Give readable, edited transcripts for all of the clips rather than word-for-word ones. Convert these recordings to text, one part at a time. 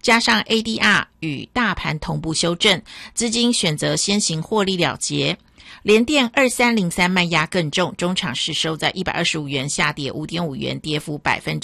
加上 ADR 与大盘同步修正，资金选择先行获利了结。联电2303卖压更重，中场是收在125元，下跌 5.5 元，跌幅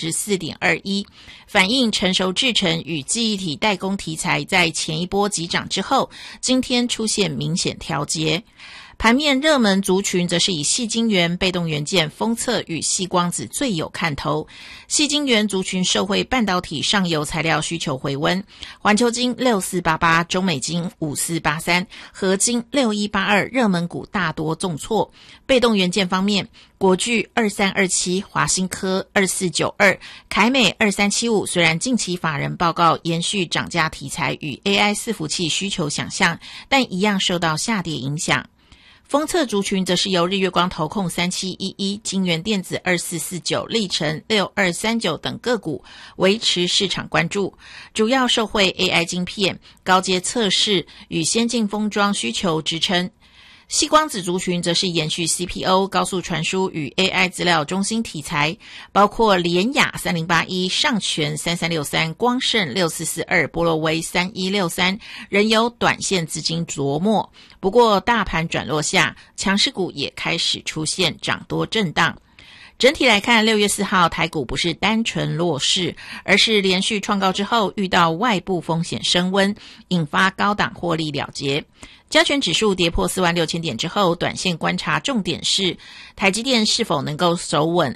4.21%， 反映成熟制程与记忆体代工题材在前一波急涨之后，今天出现明显调节。盘面热门族群则是以矽晶圆、被动元件、封测与矽光子最有看头。矽晶圆族群受惠半导体上游材料需求回温，环球晶6488、中美晶5483、合金6182热门股大多重挫。被动元件方面，国巨2327、华新科2492、凯美2375，虽然近期法人报告延续涨价题材与 AI 伺服器需求想象，但一样受到下跌影响。封测族群则是由日月光投控3711、金源电子2449、力成6239等个股维持市场关注，主要受惠 AI 晶片、高阶测试与先进封装需求支撑。矽光子族群则是延续 CPO、高速传输与 AI 资料中心题材，包括联雅3081、上全3363、光盛6442、波罗威3163，仍有短线资金琢磨。不过大盘转弱下，强势股也开始出现涨多震荡。整体来看，6月4号台股不是单纯弱势，而是连续创高之后遇到外部风险升温，引发高档获利了结。加权指数跌破46000点之后，短线观察重点是台积电是否能够守稳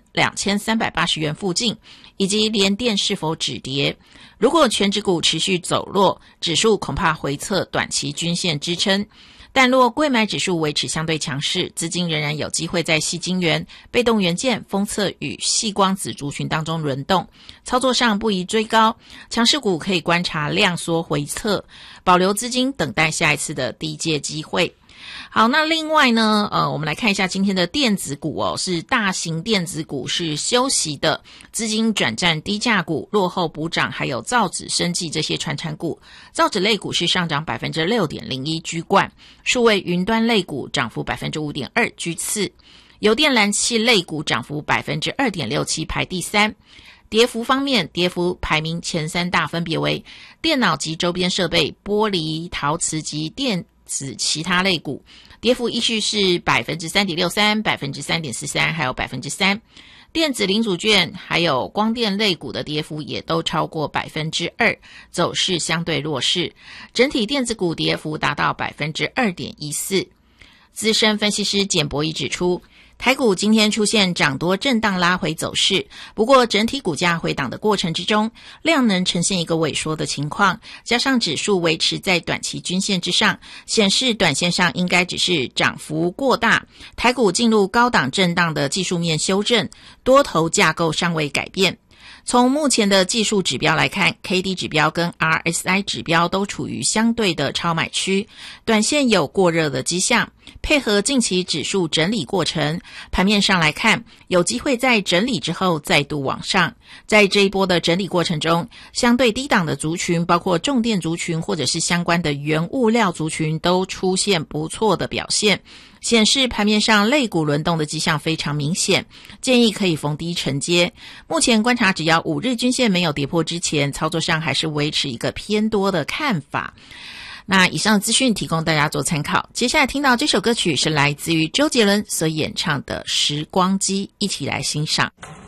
2380元附近，以及联电是否止跌。如果全指股持续走弱，指数恐怕回测短期均线支撑。但若柜买指数维持相对强势，资金仍然有机会在矽晶圆、被动元件、封测与矽光子族群当中轮动，操作上不宜追高，强势股可以观察量缩回测，保留资金等待下一次的低阶机会。好，那另外呢，我们来看一下今天的电子股是大型电子股是休息的，资金转战低价股，落后补涨，还有造纸、生技这些传产股。造纸类股是上涨 6.01% 居冠，数位云端类股涨幅 5.2% 居次，油电燃气类股涨幅 2.67% 排第三。跌幅方面，跌幅排名前三大分别为电脑及周边设备、玻璃、陶瓷及电子其他类股，跌幅依序是 3.63%、3.43%还有 3%。电子零组件还有光电类股的跌幅也都超过 2%， 走势相对弱势，整体电子股跌幅达到 2.14%。资深分析师简博仪指出，台股今天出现涨多震荡拉回走势，不过整体股价回档的过程之中，量能呈现一个萎缩的情况，加上指数维持在短期均线之上，显示短线上应该只是涨幅过大，台股进入高档震荡的技术面修正，多头架构尚未改变。从目前的技术指标来看， KD 指标跟 RSI 指标都处于相对的超买区，短线有过热的迹象，配合近期指数整理过程，盘面上来看，有机会在整理之后再度往上。在这一波的整理过程中，相对低档的族群，包括重电族群或者是相关的原物料族群都出现不错的表现，显示盘面上类股轮动的迹象非常明显，建议可以逢低承接。目前观察，只要5日均线没有跌破之前，操作上还是维持一个偏多的看法。那以上资讯提供大家做参考。接下来听到这首歌曲是来自于周杰伦所演唱的《时光机》，一起来欣赏。